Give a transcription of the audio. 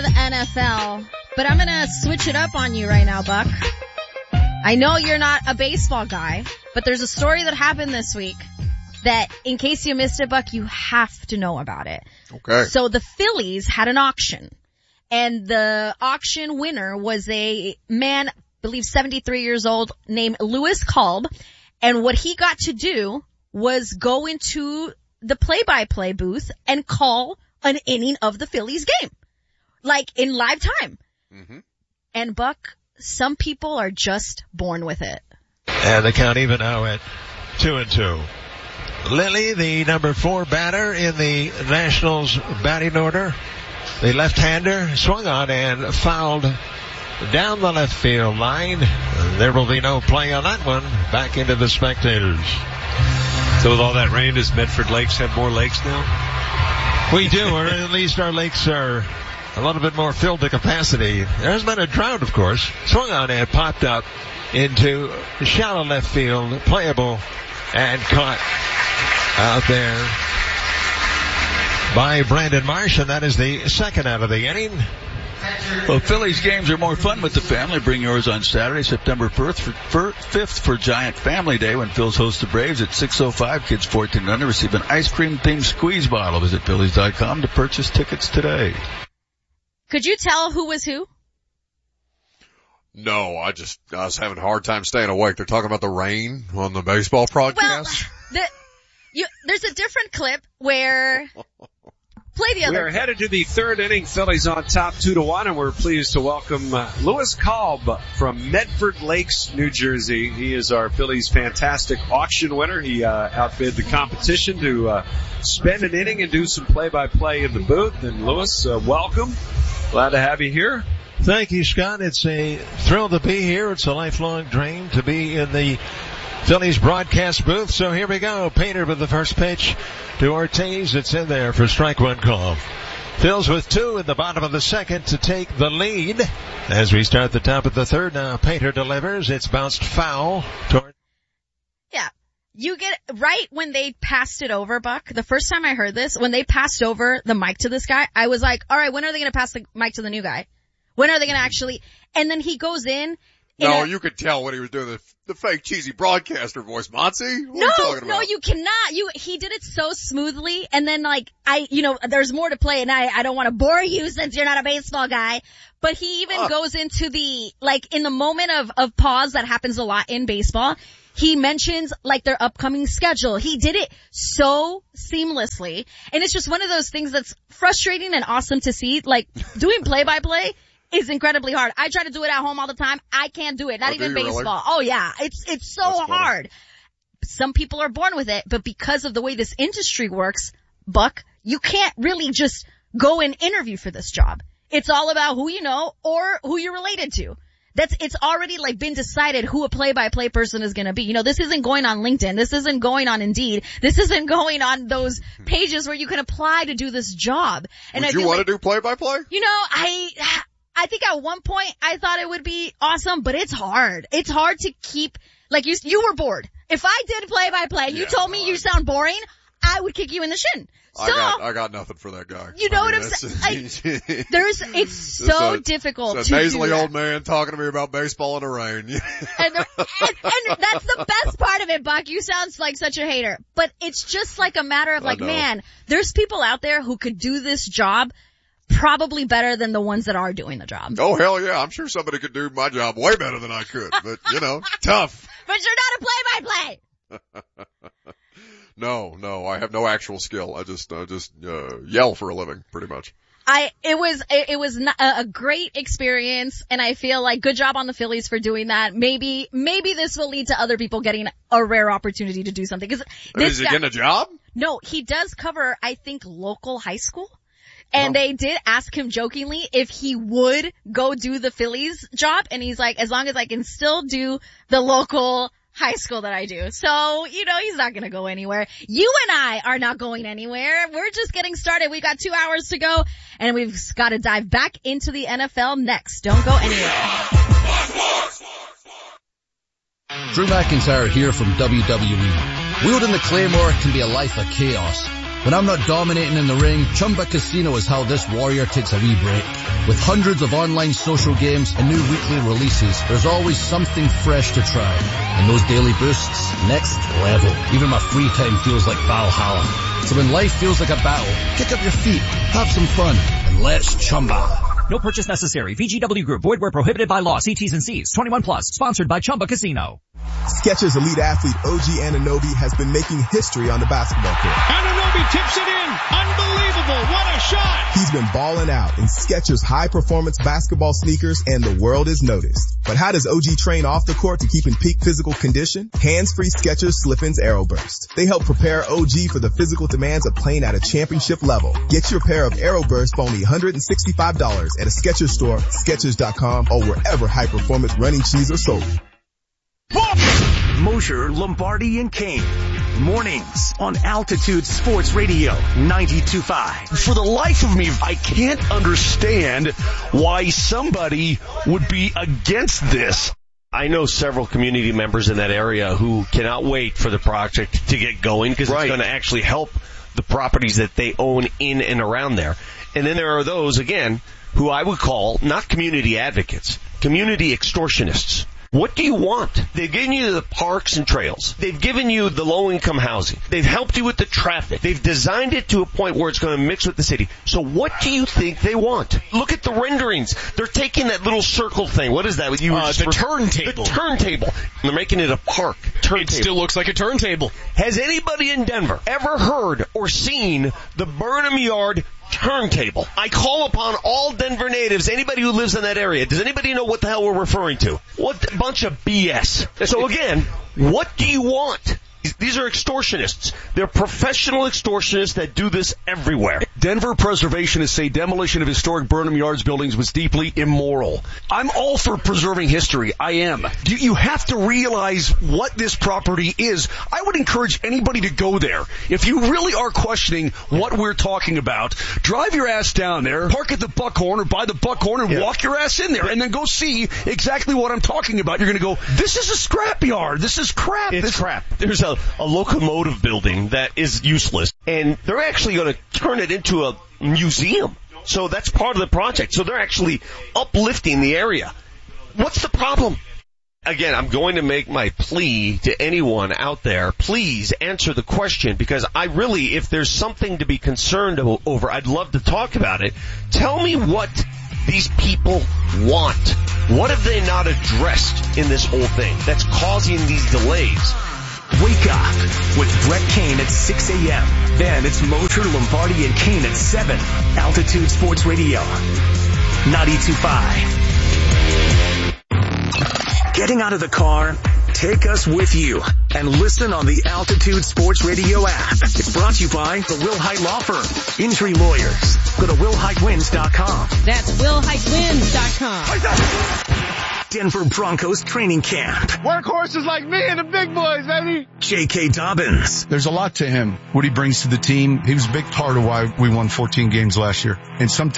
NFL, but I'm going to switch it up on you right now, Buck. I know you're not a baseball guy, but there's a story that happened this week that, in case you missed it, Buck, you have to know about it. Okay. So the Phillies had an auction, and the auction winner was a man, I believe 73 years old, named Louis Kolb, and what he got to do was go into the play-by-play booth and call an inning of the Phillies game, like in live time. Mm-hmm. And Buck, some people are just born with it. And the count even now at 2-2. Lilly, the number 4 batter in the Nationals batting order, the left-hander, swung on and fouled down the left field line. There will be no play on that one. Back into the spectators. So with all that rain, does Medford Lakes have more lakes now? We do, or at least our lakes are a little bit more filled to capacity. There's been a drought, of course. Swung on and popped up into shallow left field, playable and caught out there by Brandon Marsh, and that is the second out of the inning. Well, Phillies games are more fun with the family. Bring yours on Saturday, September 5th for Giant Family Day when Phil's hosts the Braves at 6:05. Kids 14 and under receive an ice cream-themed squeeze bottle. Visit Phillies.com to purchase tickets today. Could you tell who was who? No, I was having a hard time staying awake. They're talking about the rain on the baseball broadcast. Well, there's a different clip where... Play the other. We are headed to the third inning. Phillies on top 2-1, and we're pleased to welcome Louis Kolb from Medford Lakes, New Jersey. He is our Phillies fantastic auction winner. He outbid the competition to spend an inning and do some play-by-play in the booth. And Louis, welcome. Glad to have you here. Thank you, Scott. It's a thrill to be here. It's a lifelong dream to be in the Phillies broadcast booth. So here we go. Painter with the first pitch to Ortiz. It's in there for strike one call. Phil's with 2 in the bottom of the second to take the lead. As we start the top of the third now, Painter delivers. It's bounced foul toward... Yeah. You get right when they passed it over, Buck. The first time I heard this, when they passed over the mic to this guy, I was like, all right, when are they going to pass the mic to the new guy? When are they going to actually... And then he goes in... No, you could tell when he was doing the fake cheesy broadcaster voice, Monty. What are you talking about? No, you cannot. He did it so smoothly, and then there's more to play, and I don't want to bore you since you're not a baseball guy, but he even goes into the, in the moment of pause that happens a lot in baseball, he mentions, their upcoming schedule. He did it so seamlessly, and it's just one of those things that's frustrating and awesome to see, doing play-by-play. Is incredibly hard. I try to do it at home all the time. I can't do it. Not even baseball. Really? Oh yeah. It's so hard. Some people are born with it, but because of the way this industry works, Buck, you can't really just go and interview for this job. It's all about who you know or who you're related to. It's already been decided who a play-by-play person is gonna be. This isn't going on LinkedIn. This isn't going on Indeed. This isn't going on those pages where you can apply to do this job. And Would you want to do play-by-play? I think at one point I thought it would be awesome, but it's hard. It's hard to keep, you were bored. If I did play-by-play, you told me you sound boring, I would kick you in the shin. So, I got nothing for that guy. You know what I'm saying? It's so difficult to do. It's a nasally old man talking to me about baseball in the rain. and that's the best part of it, Buck. You sound like such a hater. But it's just a matter of man, there's people out there who could do this job probably better than the ones that are doing the job. Oh, hell yeah. I'm sure somebody could do my job way better than I could. But, tough. But you're not a play-by-play. No, I have no actual skill. I just yell for a living, pretty much. It was a great experience, and I feel good job on the Phillies for doing that. Maybe this will lead to other people getting a rare opportunity to do something. Is he getting a job? No, he does cover, I think, local high school. And they did ask him jokingly if he would go do the Phillies job. And he's like, as long as I can still do the local high school that I do. So, he's not going to go anywhere. You and I are not going anywhere. We're just getting started. We got 2 hours to go, and we've got to dive back into the NFL next. Don't go anywhere. Drew McIntyre here from WWE. Wielding the Claymore can be a life of chaos. When I'm not dominating in the ring, Chumba Casino is how this warrior takes a wee break. With hundreds of online social games and new weekly releases, there's always something fresh to try. And those daily boosts, next level. Even my free time feels like Valhalla. So when life feels like a battle, kick up your feet, have some fun, and let's Chumba. No purchase necessary. VGW Group. Void where prohibited by law. See T's and C's. 21 plus. Sponsored by Chumba Casino. Skechers elite athlete OG Anunoby has been making history on the basketball court. Anunoby tips it in. Unbelievable. What a shot. He's been balling out in Skechers high-performance basketball sneakers, and the world has noticed. But how does OG train off the court to keep in peak physical condition? Hands-free Skechers Slip-ins Aeroburst. They help prepare OG for the physical demands of playing at a championship level. Get your pair of Aeroburst for only $165 at a Skechers store, Skechers.com, or wherever high-performance running shoes are sold. Mosher, Lombardi, and Kane. Mornings on Altitude Sports Radio 92.5. For the life of me, I can't understand why somebody would be against this. I know several community members in that area who cannot wait for the project to get going because it's going to actually help the properties that they own in and around there. And then there are those, again, who I would call not community advocates, community extortionists. What do you want? They've given you the parks and trails. They've given you the low-income housing. They've helped you with the traffic. They've designed it to a point where it's going to mix with the city. So what do you think they want? Look at the renderings. They're taking that little circle thing. What is that? The turntable. The turntable. They're making it a park. Turntable. It still looks like a turntable. Has anybody in Denver ever heard or seen the Burnham Yard turntable? I call upon all Denver natives, anybody who lives in that area. Does anybody know what the hell we're referring to? What a bunch of BS. So again, what do you want? These are extortionists. They're professional extortionists that do this everywhere. Denver preservationists say demolition of historic Burnham Yards buildings was deeply immoral. I'm all for preserving history. I am. You have to realize what this property is. I would encourage anybody to go there. If you really are questioning what we're talking about, drive your ass down there, park at the Buckhorn or by the Buckhorn and walk your ass in there and then go see exactly what I'm talking about. You're going to go, this is a scrapyard. This is crap. It's crap. There's a locomotive building that is useless, and they're actually going to turn it into a museum. So that's part of the project. So they're actually uplifting the area. What's the problem? Again, I'm going to make my plea to anyone out there. Please answer the question, because I really, if there's something to be concerned over, I'd love to talk about it. Tell me what these people want. What have they not addressed in this whole thing that's causing these delays? Wake up with Brett Kane at 6 a.m. Then it's Mosher, Lombardi, and Kane at 7. Altitude Sports Radio 92.5. Getting out of the car? Take us with you and listen on the Altitude Sports Radio app. It's brought to you by the Will Height Law Firm. Injury lawyers. Go to WillHeightWins.com. That's WillHeightWins.com. Denver Broncos training camp. Workhorses like me and the big boys, baby. J.K. Dobbins. There's a lot to him, what he brings to the team. He was a big part of why we won 14 games last year. And sometimes